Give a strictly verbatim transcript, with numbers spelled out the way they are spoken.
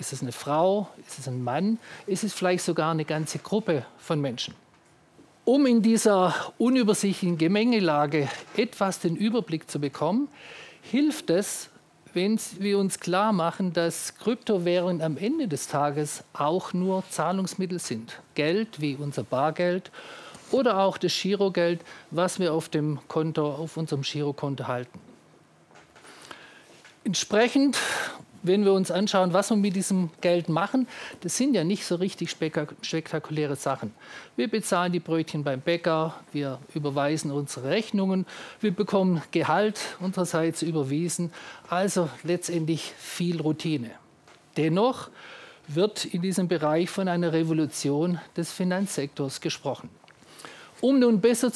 Ist es eine Frau? Ist es ein Mann? Ist es vielleicht sogar eine ganze Gruppe von Menschen? Um in dieser unübersichtlichen Gemengelage etwas den Überblick zu bekommen, hilft es, wenn wir uns klar machen, dass Kryptowährungen am Ende des Tages auch nur Zahlungsmittel sind. Geld wie unser Bargeld oder auch das Girogeld, was wir auf dem Konto, auf unserem Girokonto halten. Entsprechend, wenn wir uns anschauen, was wir mit diesem Geld machen, das sind ja nicht so richtig spektakuläre Sachen. Wir bezahlen die Brötchen beim Bäcker, wir überweisen unsere Rechnungen, wir bekommen Gehalt unsererseits überwiesen, also letztendlich viel Routine. Dennoch wird in diesem Bereich von einer Revolution des Finanzsektors gesprochen. Um nun besser